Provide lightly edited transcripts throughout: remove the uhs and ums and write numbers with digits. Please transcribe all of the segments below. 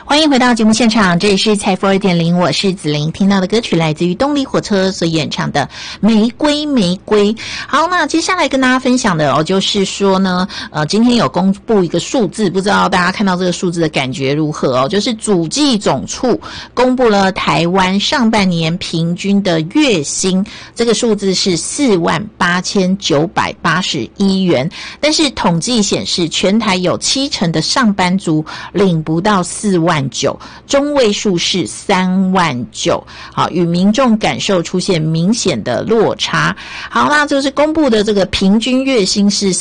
欢迎回到节目现场，这里是财富 2.0， 我是子琳。听到的歌曲来自于动力火车所演唱的玫瑰玫瑰。好，那接下来跟大家分享的就是说呢，今天有公布一个数字，不知道大家看到这个数字的感觉如何就是主计总处公布了台湾上半年平均的月薪，这个数字是48981元，但是统计显示全台有70%的上班族领不到49000，中位数是39000，好，与民众感受出现明显的落差。好，那就是公布的这个平均月薪是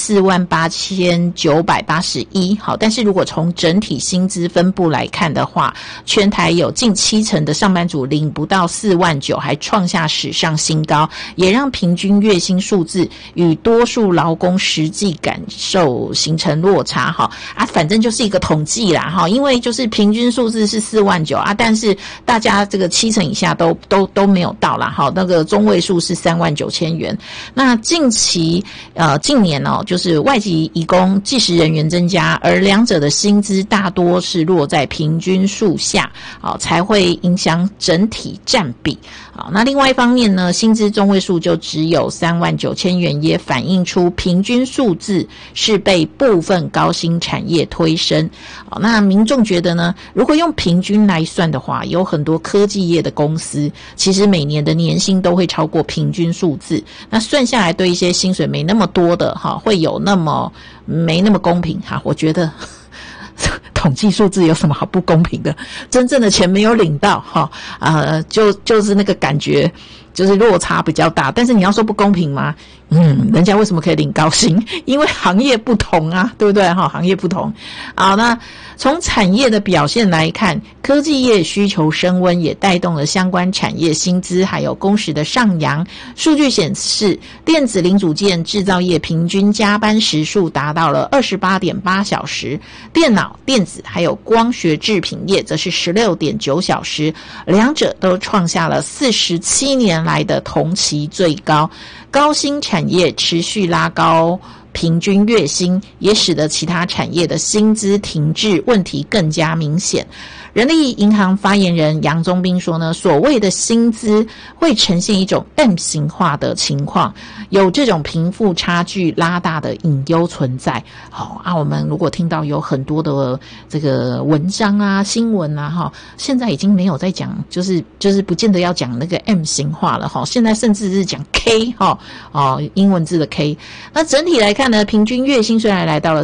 48981，好，但是如果从整体薪资分布来看的话，全台有近70%的上班族领不到49000，还创下史上新高，也让平均月薪数字与多数劳工实际感受形成落差。反正就是一个统计啦，因为就是平均数字是49000但是大家这个70%以下都没有到啦，那个中位数是39000元。那近年就是外籍移工计时人员增加，而两者的薪资大多是落在平均数下，才会影响整体占比。那另外一方面呢，薪资中位数就只有39000元，也反映出平均数字是被部分高薪产业推升。那民众觉得呢，如果用平均来算的话，有很多科技业的公司其实每年的年薪都会超过平均数字，那算下来对一些薪水没那么多的会有没那么公平我觉得统计数字有什么好不公平的？真正的钱没有领到就是那个感觉就是落差比较大。但是你要说不公平吗？人家为什么可以领高薪？因为行业不同啊，对不对？行业不同。好，那从产业的表现来看，科技业需求升温，也带动了相关产业薪资还有工时的上扬。数据显示，电子零组件制造业平均加班时数达到了28.8小时，电脑、电子还有光学制品业则是16.9小时，两者都创下了47年来的同期最高。高薪产业持续拉高平均月薪，也使得其他产业的薪资停滞问题更加明显。人力银行发言人杨宗斌说呢，所谓的薪资会呈现一种 M 型化的情况，有这种贫富差距拉大的隐忧存在。我们如果听到有很多的这个文章啊、新闻啊，现在已经没有在讲，就是不见得要讲那个 M 型化了现在甚至是讲 K 英文字的 K。那整体来看呢，平均月薪虽然来到了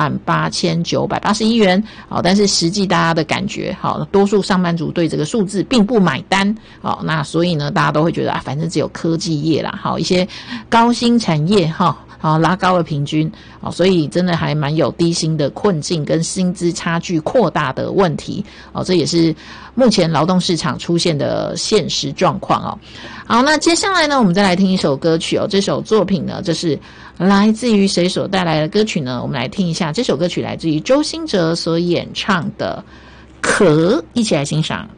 48981元，但是实际大家的感觉多数上班族对这个数字并不买单。那所以呢，大家都会觉得反正只有科技业啦，一些高薪产业拉高了平均，所以真的还蛮有低薪的困境跟薪资差距扩大的问题。这也是目前劳动市场出现的现实状况。好，那接下来呢，我们再来听一首歌曲这首作品呢，这是来自于谁所带来的歌曲呢？我们来听一下，这首歌曲来自于周兴哲所演唱的《壳》，一起来欣赏。